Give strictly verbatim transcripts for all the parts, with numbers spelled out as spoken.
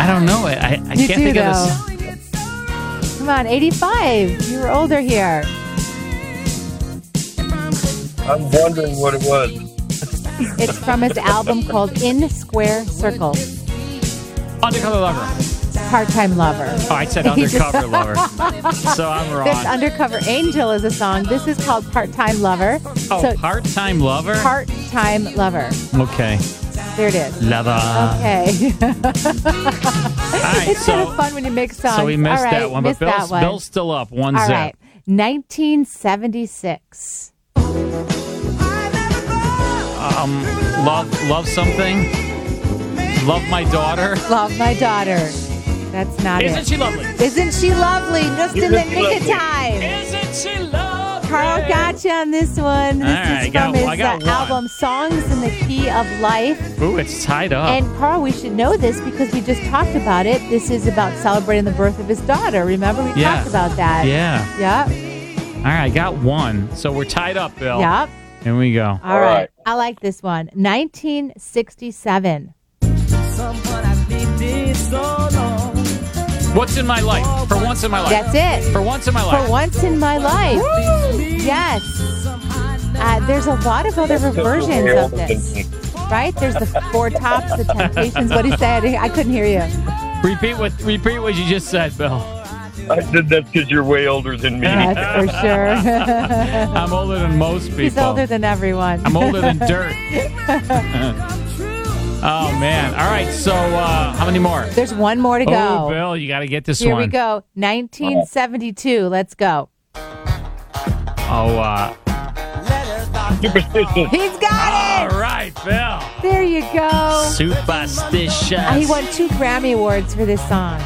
don't know. I, I You can't do, think though. of this. Come on, eighty-five. You were older here. I'm wondering what it was. It's from his album called In Square Circle. Undercover Lover. Part-Time Lover. Oh, I said Undercover Lover. So I'm wrong. This Undercover Angel is a song. This is called Part-Time Lover. Oh, so, Part-Time Lover? Part-Time Lover. Okay. There it is. Lover. Okay. All right, It's so, kind of fun when you make songs. So we missed All right, that one, but missed Bill's, that one. Bill's still up. One All zip. right. nineteen seventy-six. Um, love, love something. Love my daughter. Love my daughter. That's not Isn't it. she lovely? Isn't she lovely? Just in the nick of time. Isn't she lovely? Carl got you on this one. This All right, is I got- from his I got uh, one. album Songs in the Key of Life. Ooh, it's tied up. And Carl, we should know this because we just talked about it. This is about celebrating the birth of his daughter. Remember, we Yeah. talked about that. Yeah. Yep. All right, I got one. So we're tied up, Bill. Yep. Here we go. All All right. right. I like this one. nineteen sixty-seven. What's in my life? For once in my life. That's it. For once in my life. For once in my life. Yes. Uh, there's a lot of other versions of this. Right? There's the Four Tops, the Temptations. What he said. I couldn't hear you. Repeat what repeat what you just said, Bill. I said that's because you're way older than me. That's for sure. I'm older than most people. He's older than everyone. I'm older than dirt. Oh, man. All right, so uh, how many more? There's one more to go. Oh, Bill, you got to get this Here one. we go. nineteen seventy-two. Let's go. Oh, uh, Superstitious. He's got it. all right, Bill. There you go. Superstitious. Uh, he won two Grammy Awards for this song.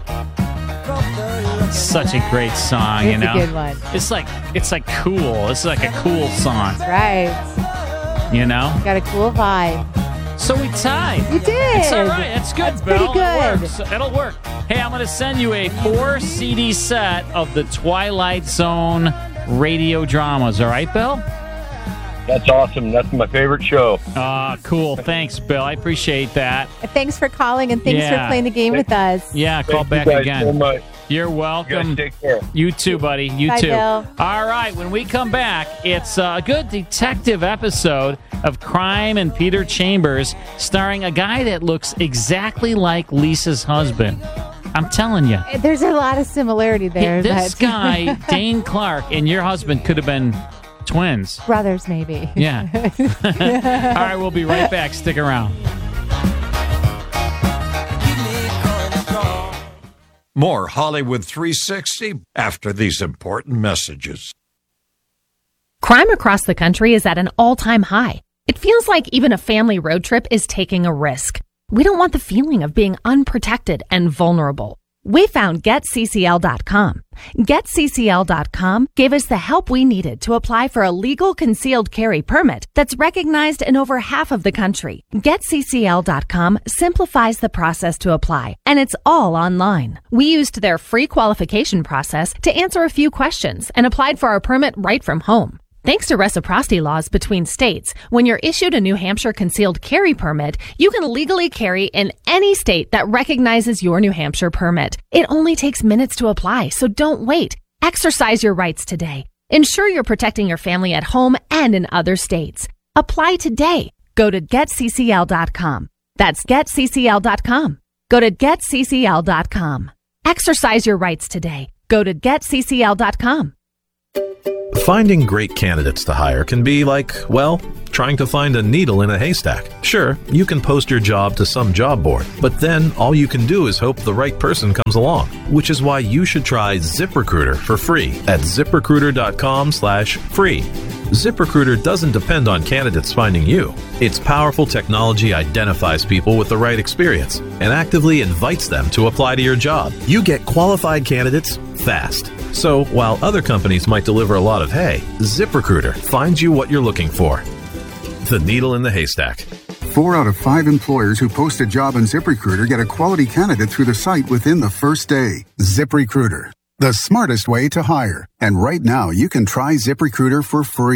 Such a great song, It's you know. a good one. It's like it's like cool. It's like a cool song, Right. you know. Got a cool vibe. So we tied. You did. It's all right. It's good, That's Bill. pretty good. It works. It'll work. Hey, I'm going to send you a four C D set of the Twilight Zone radio dramas. All right, Bill? That's awesome. That's my favorite show. Ah, cool. Thanks, Bill. I appreciate that. Thanks for calling and thanks Yeah. for playing the game with us. Yeah, call Thank back you guys again. so much. You're You welcome. guys take care. You too, buddy. You Bye, too. Bill. All right, when we come back, it's a good detective episode of Crime and Peter Chambers, starring a guy that looks exactly like Lisa's husband. I'm telling you. There's a lot of similarity there. This but- guy, Dane Clark, and your husband could have been twins. Brothers, maybe. Yeah. All right, we'll be right back. Stick around. More Hollywood three sixty after these important messages. Crime across the country is at an all-time high. It feels like even a family road trip is taking a risk. We don't want the feeling of being unprotected and vulnerable. We found Get C C L dot com. Get C C L dot com gave us the help we needed to apply for a legal concealed carry permit that's recognized in over half of the country. Get C C L dot com simplifies the process to apply, and it's all online. We used their free qualification process to answer a few questions and applied for our permit right from home. Thanks to reciprocity laws between states, when you're issued a New Hampshire concealed carry permit, you can legally carry in any state that recognizes your New Hampshire permit. It only takes minutes to apply, so don't wait. Exercise your rights today. Ensure you're protecting your family at home and in other states. Apply today. Go to Get C C L dot com. That's Get C C L dot com. Go to Get C C L dot com. Exercise your rights today. Go to Get C C L dot com. Finding great candidates to hire can be like, well, trying to find a needle in a haystack. Sure, you can post your job to some job board, but then all you can do is hope the right person comes along, which is why you should try ZipRecruiter for free at ZipRecruiter dot com slash free. ZipRecruiter doesn't depend on candidates finding you. Its powerful technology identifies people with the right experience and actively invites them to apply to your job. You get qualified candidates fast. So while other companies might deliver a lot of hay, ZipRecruiter finds you what you're looking for. The needle in the haystack. Four out of five employers who post a job on ZipRecruiter get a quality candidate through the site within the first day. ZipRecruiter, the smartest way to hire. And right now, you can try ZipRecruiter for free.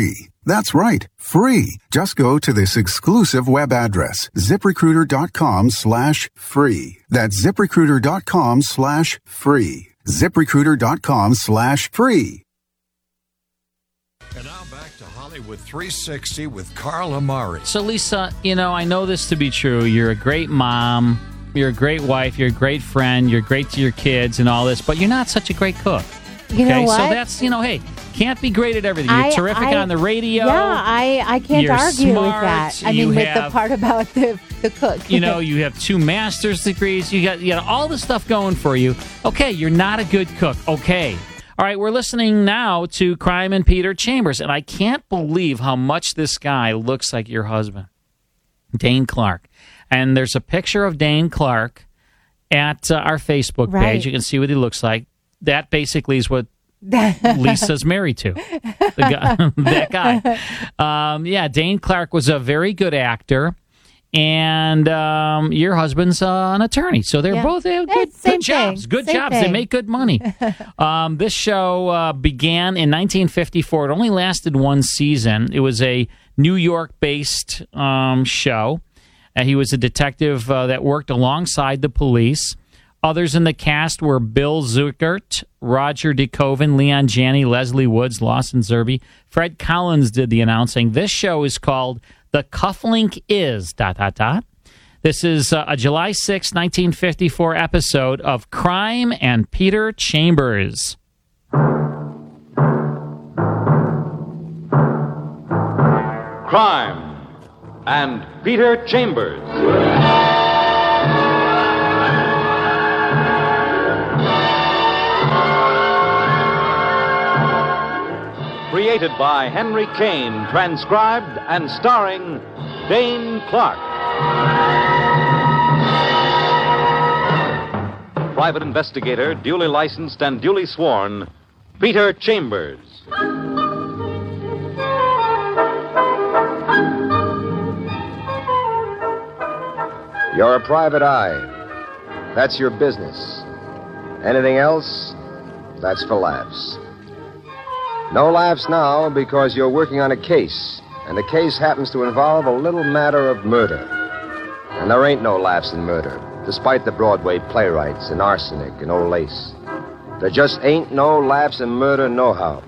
That's right, free. Just go to this exclusive web address, ZipRecruiter.com slash free. That's ZipRecruiter.com slash free. ZipRecruiter.com slash free. And now back to Hollywood three sixty with Carl Amari. So, Lisa, you know, I know this to be true. You're a great mom. You're a great wife. You're a great friend. You're great to your kids and all this, but you're not such a great cook. You okay? know what? So that's, you know, hey, can't be great at everything. You're I, terrific I, on the radio. Yeah, I, I can't You're argue smart. with that. I You mean, with have, the part about the, the cook. you know, you have two master's degrees. You got, you got all this stuff going for you. Okay, you're not a good cook. Okay. All right, we're listening now to Crime and Peter Chambers, and I can't believe how much this guy looks like your husband, Dane Clark. And there's a picture of Dane Clark at uh, our Facebook Right. page. You can see what he looks like. That basically is what Lisa's married to. The guy, that guy. Um, yeah, Dane Clark was a very good actor. And um, your husband's uh, an attorney, so they're Yeah. both they have Yeah, good, same good jobs. thing. Good Same jobs. They thing. make good money. um, this show uh, began in nineteen fifty-four. It only lasted one season. It was a New York-based um, show. Uh, he was a detective uh, that worked alongside the police. Others in the cast were Bill Zuckert, Roger DeKoven, Leon Janney, Leslie Woods, Lawson Zerbe. Fred Collins did the announcing. This show is called The Cufflink Is, dot, dot, dot. This is uh, a July sixth, nineteen fifty-four episode of Crime and Peter Chambers. Crime and Peter Chambers. Created by Henry Kane, transcribed and starring Dane Clark. Private investigator, duly licensed and duly sworn, Peter Chambers. You're a private eye. That's your business. Anything else, that's for laughs. No laughs now because you're working on a case, and the case happens to involve a little matter of murder. And there ain't no laughs in murder, despite the Broadway playwrights and arsenic and old lace. There just ain't no laughs in murder nohow.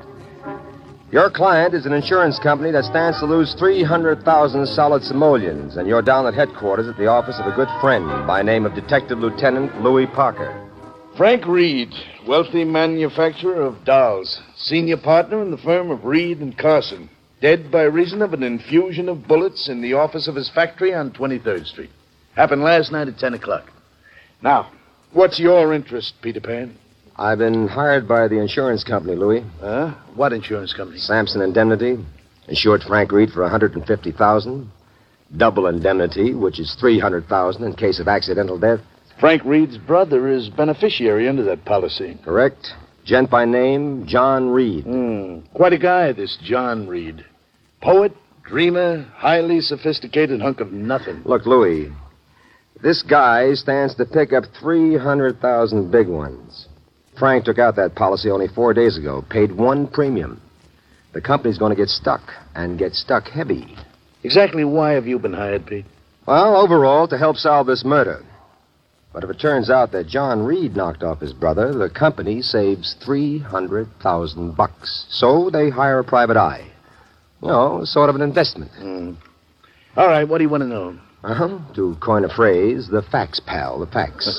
Your client is an insurance company that stands to lose three hundred thousand solid simoleons, and you're down at headquarters at the office of a good friend by name of Detective Lieutenant Louis Parker. Frank Reed, wealthy manufacturer of dolls, senior partner in the firm of Reed and Carson, dead by reason of an infusion of bullets in the office of his factory on twenty-third Street. Happened last night at ten o'clock. Now, what's your interest, Peter Pan? I've been hired by the insurance company, Louis. Huh? What insurance company? Samson Indemnity. Insured Frank Reed for one hundred fifty thousand dollars. Double indemnity, which is three hundred thousand dollars in case of accidental death. Frank Reed's brother is beneficiary under that policy. Correct. Gent by name, John Reed. Hmm. Quite a guy, this John Reed. Poet, dreamer, highly sophisticated hunk of nothing. Look, Louis, this guy stands to pick up three hundred thousand big ones. Frank took out that policy only four days ago, paid one premium. The company's going to get stuck, and get stuck heavy. Exactly why have you been hired, Pete? Well, overall, to help solve this murder. But if it turns out that John Reed knocked off his brother, the company saves three hundred thousand bucks. So they hire a private eye. You know, sort of an investment. Mm. All right, what do you want to know? Uh-huh. To coin a phrase, the facts, pal, the facts.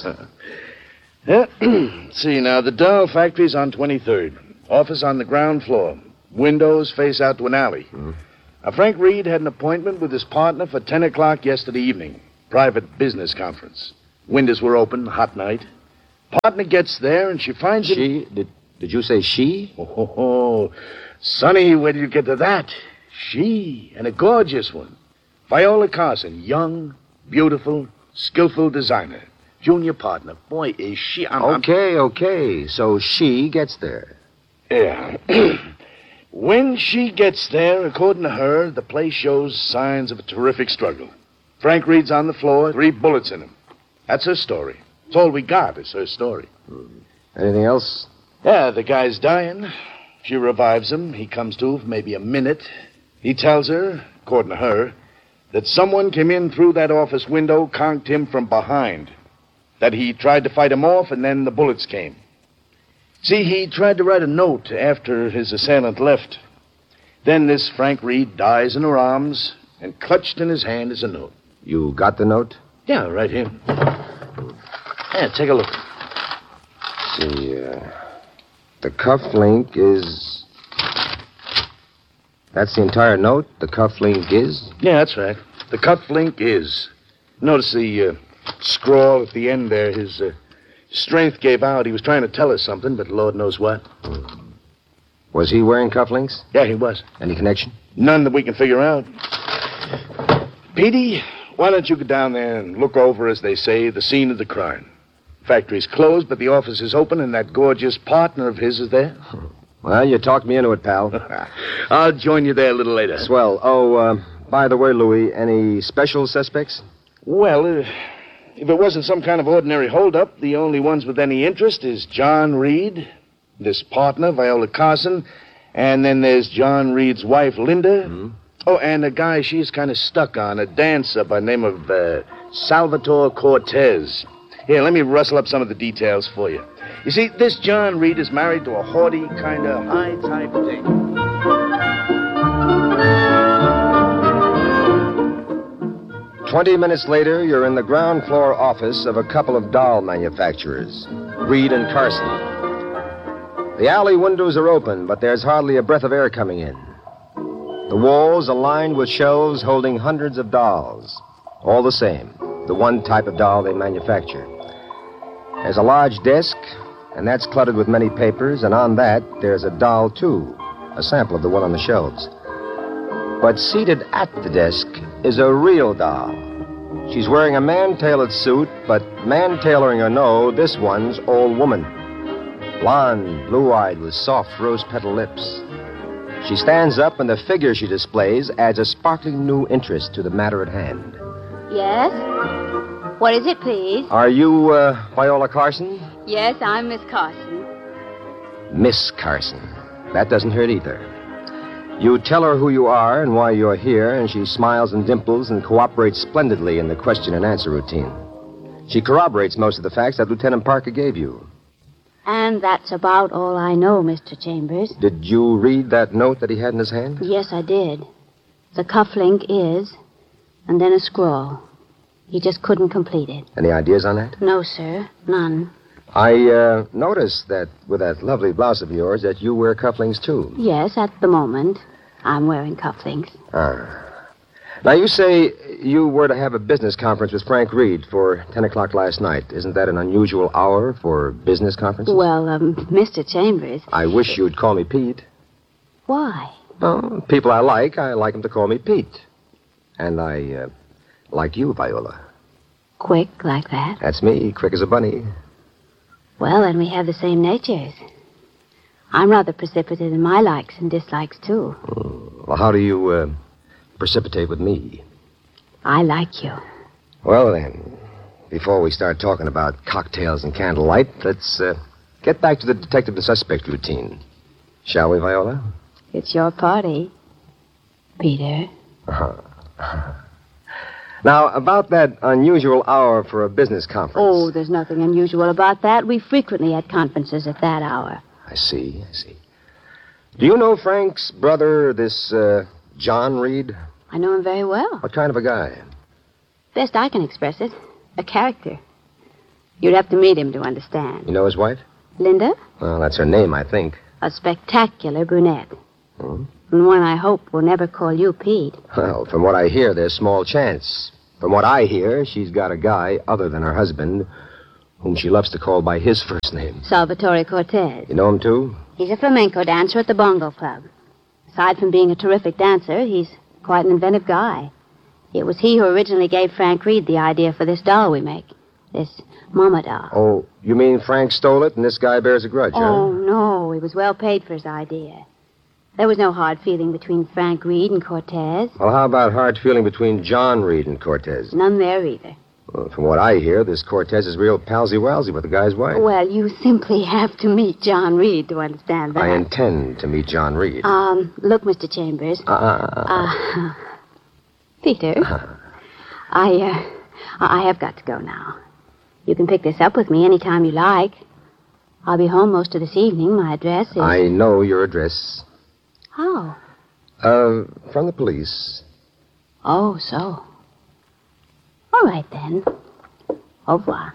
Yeah. See, now, the doll factory's on twenty-third. Office on the ground floor. Windows face out to an alley. Mm. Now, Frank Reed had an appointment with his partner for ten o'clock yesterday evening. Private business conference. Windows were open, hot night. Partner gets there, and she finds him... She? Did, did you say she? Oh, oh, oh. Sonny, where did you get to that? She, and a gorgeous one. Viola Carson, young, beautiful, skillful designer. Junior partner. Boy, is she... I'm, okay, I'm... okay. So she gets there. Yeah. When she gets there, according to her, the place shows signs of a terrific struggle. Frank Reed's on the floor, three bullets in him. That's her story. It's all we got is her story. Hmm. Anything else? Yeah, the guy's dying. She revives him. He comes to for maybe a minute. He tells her, according to her, that someone came in through that office window, conked him from behind. That he tried to fight him off, and then the bullets came. See, he tried to write a note after his assailant left. Then this Frank Reed dies in her arms, and clutched in his hand is a note. You got the note? Yeah, right here. Yeah, take a look. See, uh, the cuff link is... That's the entire note? The cuff link is? Yeah, that's right. The cuff link is. Notice the uh, scrawl at the end there. His uh, strength gave out. He was trying to tell us something, but Lord knows what. Was he wearing cufflinks? Yeah, he was. Any connection? None that we can figure out. Petey, why don't you go down there and look over, as they say, the scene of the crime? Factory's closed, but the office is open, and that gorgeous partner of his is there. Well, you talked me into it, pal. I'll join you there a little later. Swell. Oh, uh, by the way, Louis, any special suspects? Well, uh, if it wasn't some kind of ordinary holdup, the only ones with any interest is John Reed, this partner, Viola Carson, and then there's John Reed's wife, Linda. Mm-hmm. Oh, and a guy she's kind of stuck on, a dancer by the name of uh, Salvatore Cortez. Here, let me rustle up some of the details for you. You see, this John Reed is married to a haughty, kind of high-type dame. Twenty minutes later, you're in the ground floor office of a couple of doll manufacturers, Reed and Carson. The alley windows are open, but there's hardly a breath of air coming in. The walls are lined with shelves holding hundreds of dolls, all the same, the one type of doll they manufacture. There's a large desk, and that's cluttered with many papers, and on that, there's a doll, too, a sample of the one on the shelves. But seated at the desk is a real doll. She's wearing a man-tailored suit, but man-tailoring or no, this one's all woman. Blonde, blue-eyed, with soft rose-petal lips. She stands up, and the figure she displays adds a sparkling new interest to the matter at hand. Yes? What is it, please? Are you, uh, Viola Carson? Yes, I'm Miss Carson. Miss Carson. That doesn't hurt either. You tell her who you are and why you're here, and she smiles and dimples and cooperates splendidly in the question and answer routine. She corroborates most of the facts that Lieutenant Parker gave you. And that's about all I know, Mister Chambers. Did you read that note that he had in his hand? Yes, I did. The cufflink is, and then a scrawl. He just couldn't complete it. Any ideas on that? No, sir. None. I uh, noticed that with that lovely blouse of yours that you wear cufflinks, too. Yes, at the moment. I'm wearing cufflinks. Ah. Now, you say you were to have a business conference with Frank Reed for ten o'clock last night. Isn't that an unusual hour for business conferences? Well, um, Mister Chambers... I wish you'd call me Pete. Why? Well, people I like, I like them to call me Pete. And I uh, like you, Viola. Quick like that? That's me, quick as a bunny. Well, then we have the same natures. I'm rather precipitate in my likes and dislikes, too. Mm. Well, how do you uh, precipitate with me? I like you. Well, then, before we start talking about cocktails and candlelight, let's uh, get back to the detective and suspect routine. Shall we, Viola? It's your party, Peter. Uh-huh. Now, about that unusual hour for a business conference. Oh, there's nothing unusual about that. We frequently had conferences at that hour. I see, I see. Do you know Frank's brother, this uh, John Reed? I know him very well. What kind of a guy? Best I can express it. A character. You'd have to meet him to understand. You know his wife? Linda? Well, that's her name, I think. A spectacular brunette. Hmm? And one I hope will never call you Pete. Well, from what I hear, there's small chance. From what I hear, she's got a guy other than her husband whom she loves to call by his first name. Salvatore Cortez. You know him, too? He's a flamenco dancer at the Bongo Club. Aside from being a terrific dancer, he's quite an inventive guy. It was he who originally gave Frank Reed the idea for this doll we make. This Mama doll. Oh, you mean Frank stole it and this guy bears a grudge, oh, huh? Oh, no. He was well paid for his idea. There was no hard feeling between Frank Reed and Cortez. Well, how about hard feeling between John Reed and Cortez? None there either. Well, from what I hear, this Cortez is real palsy-walsy with the guy's wife. Well, you simply have to meet John Reed to understand that. I intend to meet John Reed. Um, look, Mister Chambers. Uh, uh, Peter, uh, I, uh, I have got to go now. You can pick this up with me any time you like. I'll be home most of this evening. My address is... I know your address. How? Uh, from the police. Oh, so. All right, then. Au revoir.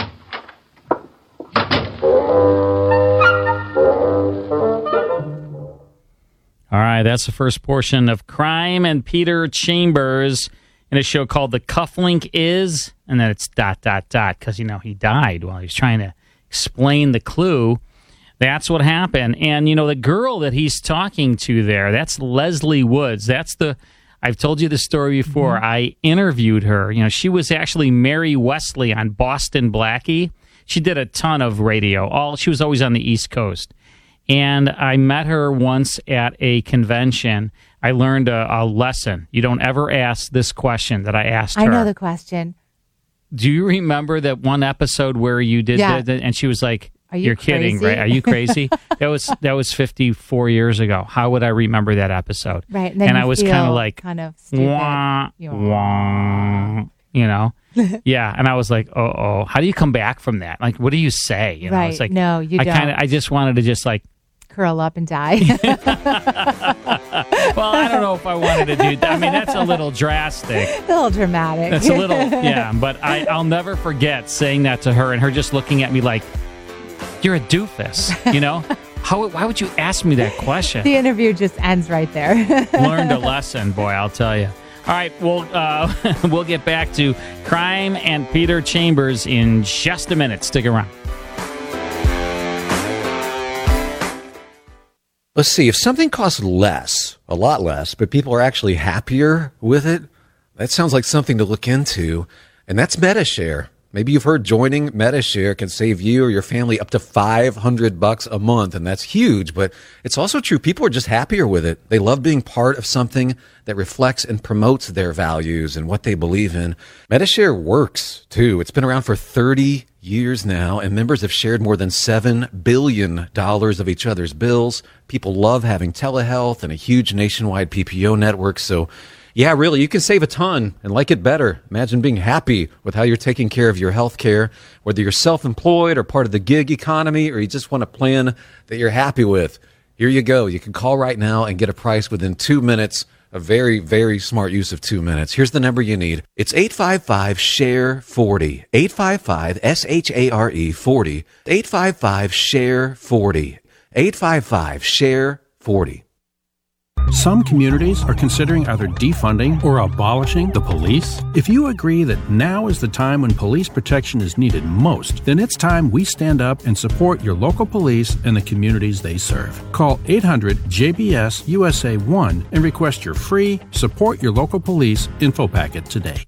All right, that's the first portion of Crime and Peter Chambers in a show called The Cufflink Is, and then it's dot, dot, dot, because, you know, he died while he was trying to explain the clue. That's what happened. And, you know, the girl that he's talking to there, that's Leslie Woods. That's the... I've told you the story before. Mm-hmm. I interviewed her. You know, she was actually Mary Wesley on Boston Blackie. She did a ton of radio. All she was always on the East Coast. And I met her once at a convention. I learned a, a lesson. You don't ever ask this question that I asked her. I know the question. Do you remember that one episode where you did yeah. that? And she was like, Are you You're kidding, crazy? right? Are you crazy? that was that was fifty-four years ago. How would I remember that episode? Right. And, and I was kind of like, kind of stupid. Wah, wah, you know? Yeah. And I was like, oh, oh. How do you come back from that? Like, what do you say? You know? Right. It's like, no, you I don't. Kinda, I just wanted to just like, curl up and die. well, I don't know if I wanted to do that. I mean, that's a little drastic. A little dramatic. That's a little, yeah. But I, I'll never forget saying that to her and her just looking at me like, you're a doofus, you know? How? Why would you ask me that question? The interview just ends right there. Learned a lesson, boy, I'll tell you. All right, we'll, uh, we'll get back to Crime and Peter Chambers in just a minute. Stick around. Let's see, if something costs less, a lot less, but people are actually happier with it, that sounds like something to look into, and that's MediShare. Maybe you've heard joining MediShare can save you or your family up to five hundred bucks a month, and that's huge, but it's also true. People are just happier with it. They love being part of something that reflects and promotes their values and what they believe in. MediShare works, too. It's been around for thirty years now, and members have shared more than seven billion dollars of each other's bills. People love having telehealth and a huge nationwide P P O network, so yeah, really, you can save a ton and like it better. Imagine being happy with how you're taking care of your health care, whether you're self-employed or part of the gig economy, or you just want a plan that you're happy with. Here you go. You can call right now and get a price within two minutes. A very, very smart use of two minutes. Here's the number you need. It's eight five five, S H A R E forty. eight five five, S H A R E forty. eight five five, S H A R E forty. eight five five, S H A R E forty. Some communities are considering either defunding or abolishing the police. If you agree that now is the time when police protection is needed most, then it's time we stand up and support your local police and the communities they serve. Call eight hundred J B S U S A one and request your free Support Your Local Police info packet today.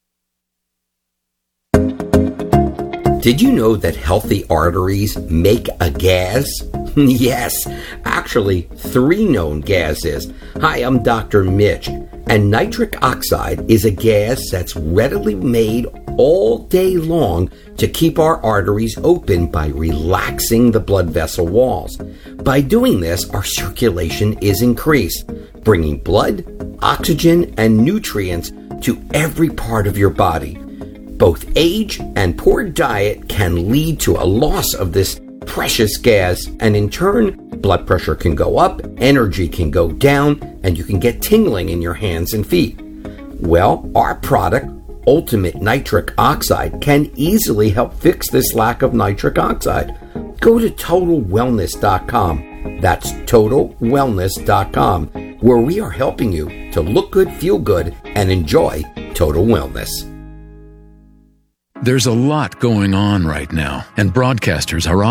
Did you know that healthy arteries make a gas? Yes, actually, three known gases. Hi, I'm Doctor Mitch, and nitric oxide is a gas that's readily made all day long to keep our arteries open by relaxing the blood vessel walls. By doing this, our circulation is increased, bringing blood, oxygen, and nutrients to every part of your body. Both age and poor diet can lead to a loss of this precious gas, and in turn, blood pressure can go up, energy can go down, and you can get tingling in your hands and feet. Well, our product, Ultimate Nitric Oxide, can easily help fix this lack of nitric oxide. Go to total wellness dot com. That's total wellness dot com, where we are helping you to look good, feel good, and enjoy total wellness. There's a lot going on right now, and broadcasters are